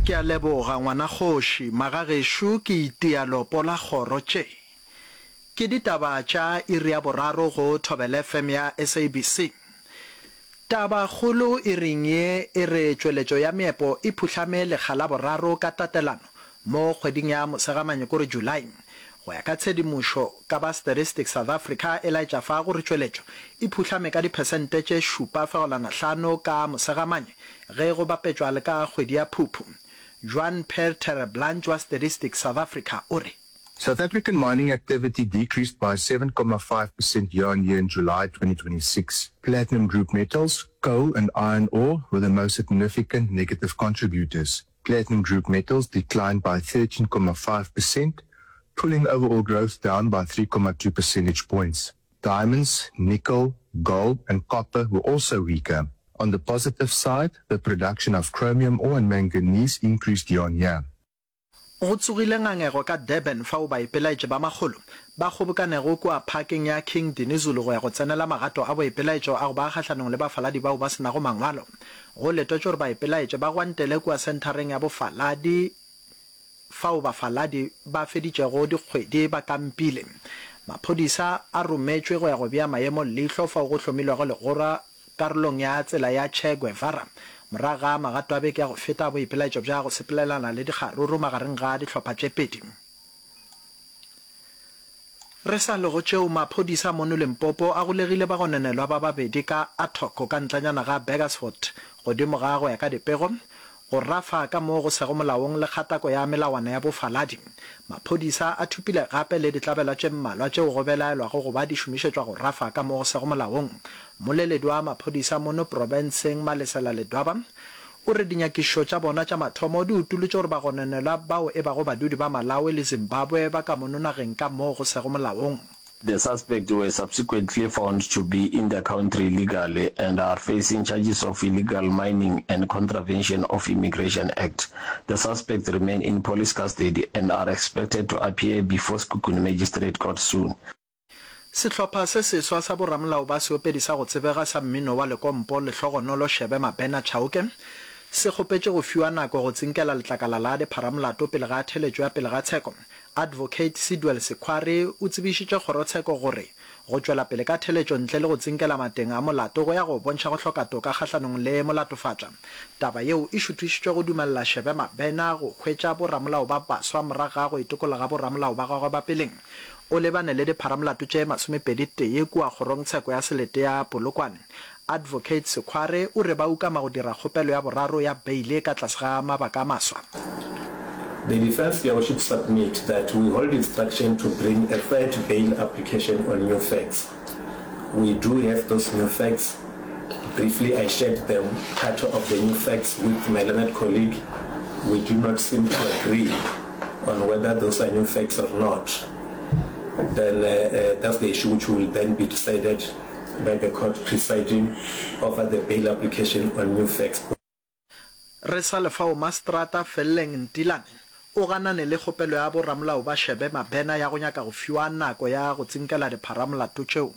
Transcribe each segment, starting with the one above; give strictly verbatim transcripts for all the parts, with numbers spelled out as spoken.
Ke a leboga ngwana kgoši Magagesho ke itialo pola kgoro tše. Ke ditaba tša iri ya boraro go Thobela F M ya S A B C. Taba kgolo e reng ye e re tšweletšo ya meepo e phuhlame lekgala boraro ka tatelano mo kgweding ya Mosegamane kore July. Go ya ka tshedimušo ka ba Statistics South Africa e laetša fa gore tšweletšo e phuhlame ka dipersente tše šupa fegelwana hlano ka Mosegamane ge go bapetšwa le ka kgwedi ya Phuphu. Juan Per Tereblanche wa Statistics South Africa o re South African mining activity decreased by seven point five percent year-on-year in July twenty twenty-six. Platinum group metals, coal and iron ore were the most significant negative contributors. Platinum group metals declined by thirteen point five percent, pulling overall growth down by three point two percentage points. Diamonds, nickel, gold and copper were also weaker. On the positive side, the production of chromium ore and manganese increased year-on-year. Go tsogile ngangego ka Durban fa o ba ipelaetše ba magolo ba kgobokanego kwa parking ya King Dinizulu go ya go tsenela magato a bo ipelaetšo a go ba kgahlanong le bafaladi bao ba senago mangwalo go letotše gore ba ipelaetše ba gwantele kwa centereng ya bofaladi fao bafaladi ba feditšego dikgwedi ba kampile. Maphodisa a rometšwe go ya go bea maemo leihlo fao go hlomilwego legora karolong ya tsela ya Che Guevara moraga magato a beke ya go feta bo ipelaetšo bja go sepelelana le dikgaruru magareng ga dihlopha tše pedi. Re sa lego tšeo maphodisa mono Limpopo a golegile ba go nenelwa ba babedi ka Athoko ka ntlanyana ga Burgersfort godimo ga go ya ka dipego go rafa ka mo go sego molaong le kgatako ya melawana ya bofaladi. Maphodisa a thupile gape le ditlabela tše mmalwa tšeo go belaelwa go ba di šomišetšwa go rafa ka mo go sego molaong. Moleledi wa maphodisa mono provinceng Malesela Ledwaba o re dinyakišo tša bona tša mathomo di utulotše gore ba go nenelwa bao e bago badudi ba Malawi le Zimbabwe ba ka mono nageng ka mo go sego molaong. The suspects were subsequently found to be in the country illegally and are facing charges of illegal mining and contravention of Immigration Act. The suspects remain in police custody and are expected to appear before Sekhukhune Magistrate Court soon. Sehlopha se seswa sa boramolao ba seopedi sa go tsebega sa mmino wa Lekompo Lehlogonolo Shebe Mabena Chauke se kgopetše go fiwa nako go tsinkela letlakala la dipharamolato pele ga theletšo ya pele ga tsheko. Advocate Sidwell Sekhware o tsebišitše kgorotsheko gore go tšwela pele ka theletšo ntle le go tsinkela mateng a molato go ya go bontšha go hloka toka kgahlanong le molatofatša. Taba yeo e šuthišitšwe go dumelela Shebe Mabena go hwetša boramolao ba baswa moraga go itokola ga boramolao ba gagwe ba peleng. O lebane le dipharamolato tše masomepedi tee kua kgorong tsheko ya selete ya Polokwane. Advocate Sekhware o re ba ukama go dira kgopelo ya boraro ya beile ka tlase ga mabaka a maswa. The defense here should submit that we hold instruction to bring a third bail application on new facts. We do have those new facts. Briefly, I shared them, part of the new facts with my learned colleague. We do not seem to agree on whether those are new facts or not. Then uh, uh, that's the issue which will then be decided by the court presiding over the bail application on new facts. Resa lefao Mastrata Felleng Ntilane o ganane le kgopelo ya boramolao ba Shebe Mabena ya go nyaka go fiwa nako ya go tsinkela dipharamolato tšeo.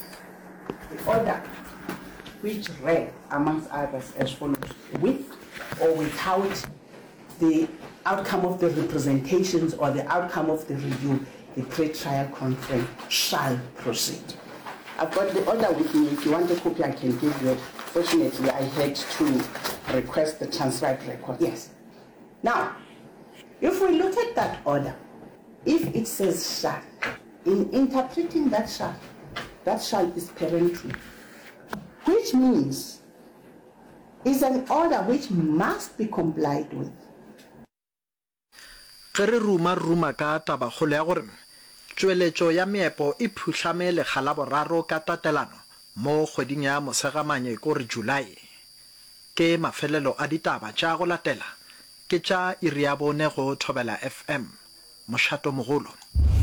The order, which read amongst others as follows: with or without the outcome of the representations or the outcome of the review, the pre-trial conference shall proceed. I've got the order with me. If you want a copy, I can give you it. Fortunately, I had to request the transcribed record. Yes. Now, if we look at that order, if it says shall, in interpreting that shall, that shall is peremptory, which means is an order which must be complied with. Kere ruma ruma ka taba kgolo ya gore tšweletšo ya meepo e phuhlame lekgala boraro ka tatelano mo kgweding ya Mosegamane kore July. Ke mafelelo a ditaba tša go latela ke tša iri ya bone go Thobela F M Moshato Mogolo.